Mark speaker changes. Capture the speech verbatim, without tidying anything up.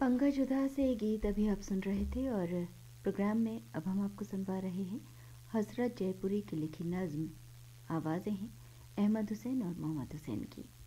Speaker 1: पंकज उधा से ये गीत अभी आप सुन रहे थे। और प्रोग्राम में अब हम आपको सुनवा रहे हैं हसरत जयपुरी की लिखी नज़्म। आवाज़ें हैं अहमद हुसैन और मोहम्मद हुसैन की।